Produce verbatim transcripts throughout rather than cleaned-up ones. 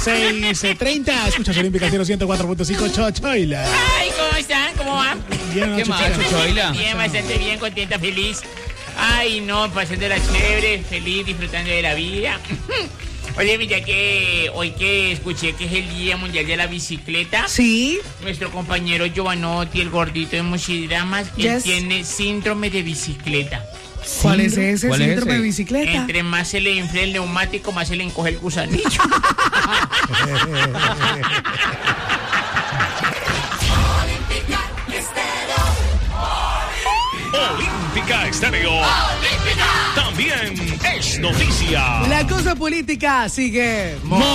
seis treinta. Escuchas Olímpica cero ciento cuatro punto cinco, Chochoila. Ay, ¿cómo están? ¿Cómo van? Bien, ¿Qué más, Chochoila? Bien, bastante bien, contenta, feliz. Ay, no, pasando la chévere, feliz, disfrutando de la vida. Oye, mira que hoy que escuché que es el Día Mundial de la Bicicleta. Sí. Nuestro compañero Giovanotti, el gordito de Mochidramas, que Yes. tiene síndrome de bicicleta. ¿Cuál es ese ¿Cuál es síndrome ese? de bicicleta? Entre más se le infla el neumático, más se le encoge el gusanillo. Olímpica Estéreo. También es noticia. La cosa política sigue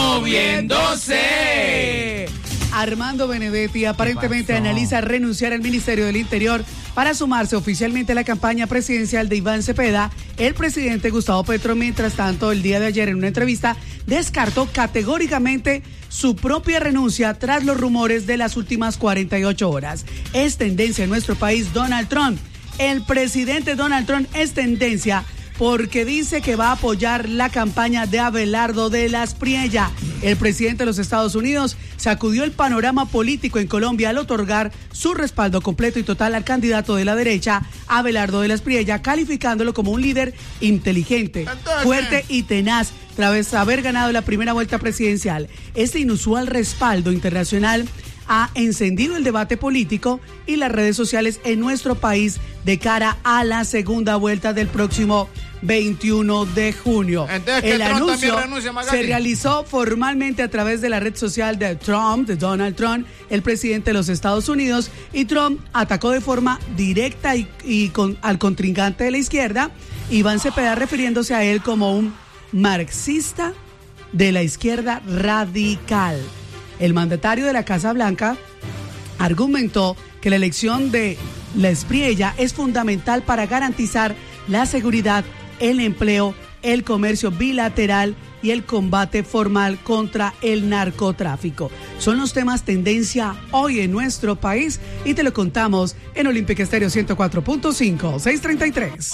moviéndose. Armando Benedetti aparentemente analiza renunciar al Ministerio del Interior para sumarse oficialmente a la campaña presidencial de Iván Cepeda. El presidente Gustavo Petro, mientras tanto, el día de ayer en una entrevista descartó categóricamente su propia renuncia tras los rumores de las últimas cuarenta y ocho horas. Es tendencia en nuestro país Donald Trump. El presidente Donald Trump es tendencia porque dice que va a apoyar la campaña de Abelardo de las Priella. El presidente de los Estados Unidos sacudió el panorama político en Colombia al otorgar su respaldo completo y total al candidato de la derecha, Abelardo de las Priella, calificándolo como un líder inteligente, fuerte y tenaz, tras haber ganado la primera vuelta presidencial. Este inusual respaldo internacional ha encendido el debate político y las redes sociales en nuestro país de cara a la segunda vuelta del próximo veintiuno de junio. Entonces, el Trump anuncio también renuncia, Magali. se realizó formalmente a través de la red social de Trump, de Donald Trump, el presidente de los Estados Unidos, y Trump atacó de forma directa y, y con, al contrincante de la izquierda, Iván Cepeda, refiriéndose a él como un marxista de la izquierda radical. El mandatario de la Casa Blanca argumentó que la elección de las Priella es fundamental para garantizar la seguridad, el empleo, el comercio bilateral y el combate formal contra el narcotráfico. Son los temas tendencia hoy en nuestro país y te lo contamos en Olímpica Estéreo ciento cuatro punto cinco, seis treinta y tres.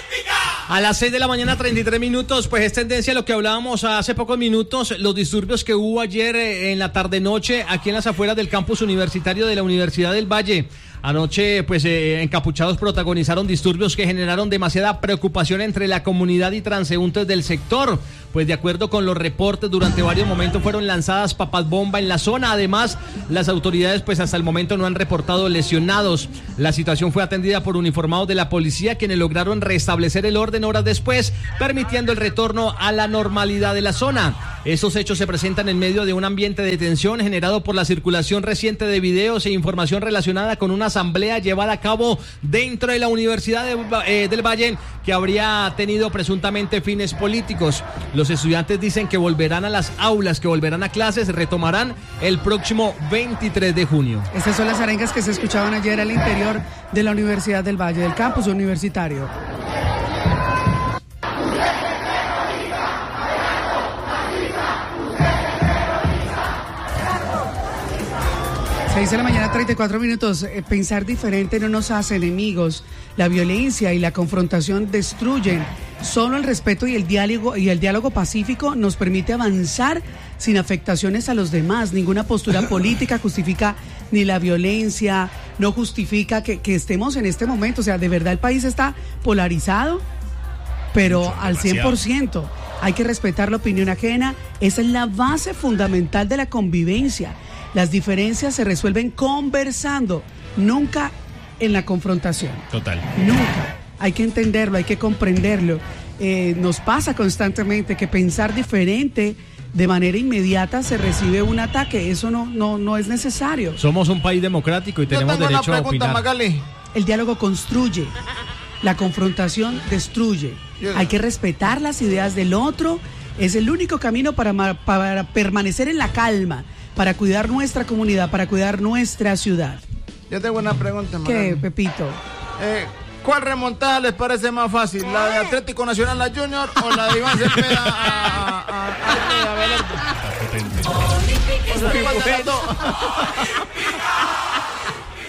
A las seis de la mañana, treinta y tres minutos, pues es tendencia lo que hablábamos hace pocos minutos, los disturbios que hubo ayer en la tarde-noche aquí en las afueras del campus universitario de la Universidad del Valle. Anoche, pues, eh, encapuchados protagonizaron disturbios que generaron demasiada preocupación entre la comunidad y transeúntes del sector. Pues, de acuerdo con los reportes, durante varios momentos fueron lanzadas papas bomba en la zona. Además, las autoridades, pues, hasta el momento no han reportado lesionados. La situación fue atendida por uniformados de la policía, quienes lograron restablecer el orden horas después, permitiendo el retorno a la normalidad de la zona. Estos hechos se presentan en medio de un ambiente de tensión generado por la circulación reciente de videos e información relacionada con una asamblea llevada a cabo dentro de la Universidad de, eh, del Valle que habría tenido presuntamente fines políticos. Los estudiantes dicen que volverán a las aulas, que volverán a clases, retomarán el próximo veintitrés de junio. Estas son las arengas que se escuchaban ayer al interior de la Universidad del Valle, del campus universitario. seis de la mañana, treinta y cuatro minutos. Eh, pensar diferente no nos hace enemigos. La violencia y la confrontación destruyen. Solo el respeto y el diálogo y el diálogo pacífico nos permite avanzar sin afectaciones a los demás. Ninguna postura política justifica ni la violencia, no justifica que, que estemos en este momento. O sea, de verdad el país está polarizado, pero Mucho, al cien por ciento. Hay que respetar la opinión ajena. Esa es la base fundamental de la convivencia. Las diferencias se resuelven conversando, nunca en la confrontación. Total. Nunca. Hay que entenderlo, hay que comprenderlo. Eh, nos pasa constantemente que pensar diferente de manera inmediata se recibe un ataque. Eso no, no, no es necesario. Somos un país democrático y Yo tenemos tengo una derecho a pregunta, opinar. Magali. El diálogo construye, la confrontación destruye. Hay que respetar las ideas del otro. Es el único camino para, para permanecer en la calma, para cuidar nuestra comunidad, para cuidar nuestra ciudad. Yo tengo una pregunta, Magali. ¿Qué, Pepito? Eh, ¿Cuál remontada les parece más fácil? ¿La de Atlético Nacional a Junior o la de Iván Cepeda a, a, a, a, a Abelardo? O sea, ¿cuál de las dos?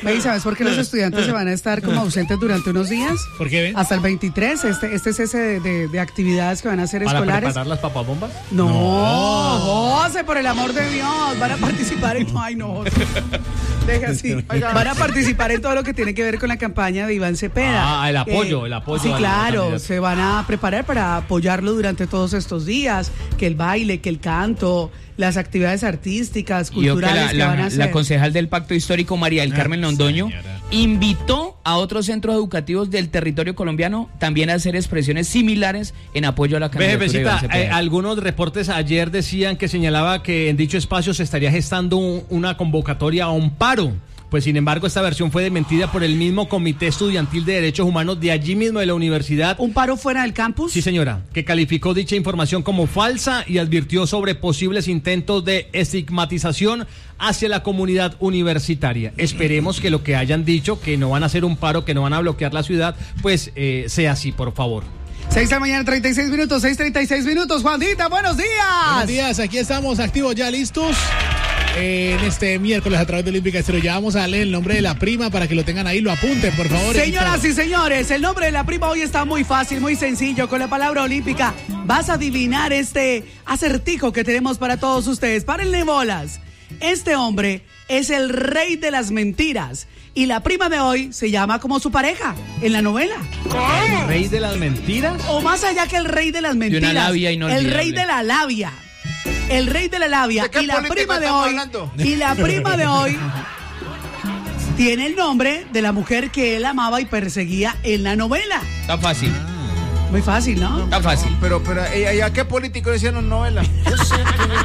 Ve, ¿y sabes por qué los estudiantes se van a estar como ausentes durante unos días? ¿Por qué ven? Hasta el veintitrés, este, este es ese de, de, de actividades que van a hacer ¿Para escolares. preparar las papabombas? No, José, por el amor de Dios, van a participar en... Ay, no, José. Deja así. Van a participar en todo lo que tiene que ver con la campaña de Iván Cepeda. Ah, el apoyo, Eh, el apoyo. Sí, al claro, candidato. se van a preparar para apoyarlo durante todos estos días, que el baile, que el canto, las actividades artísticas, Y yo que culturales la, que la- van a la hacer. concejal del Pacto Histórico, María del Carmen Londoño, señora. invitó a otros centros educativos del territorio colombiano también a hacer expresiones similares en apoyo a la Ve, candidatura de jefecita, Iván Cepeda. eh, algunos reportes ayer decían que señalaba que en dicho espacio se estaría gestando un- una convocatoria a un paro. Pues sin embargo esta versión fue desmentida por el mismo Comité Estudiantil de Derechos Humanos de allí mismo de la universidad. ¿Un paro fuera del campus? Sí, señora, que calificó dicha información como falsa y advirtió sobre posibles intentos de estigmatización hacia la comunidad universitaria. Esperemos que lo que hayan dicho, que no van a hacer un paro, que no van a bloquear la ciudad, pues eh, sea así, por favor. seis de la mañana, treinta y seis minutos, seis treinta y seis minutos. Juanita, buenos días. Buenos días, aquí estamos activos ya listos. Eh, en este miércoles a través de Olímpica Estéreo ya vamos a leer el nombre de la prima para que lo tengan ahí, lo apunten, por favor. Señoras equipo. y señores, el nombre de la prima hoy está muy fácil, muy sencillo. Con la palabra olímpica vas a adivinar este acertijo que tenemos para todos ustedes. Párenle bolas. Este hombre es el rey de las mentiras y la prima de hoy se llama como su pareja en la novela. ¿El rey de las mentiras? O más allá que el rey de las mentiras. labia el inolvidable. rey de la labia. El rey de la labia. ¿De qué Y la política prima de estamos hoy. hablando? Y la prima de hoy tiene el nombre de la mujer que él amaba y perseguía en la novela. Está fácil, Muy fácil, ¿no? está fácil. Pero, pero, ¿y a qué político decían en novela?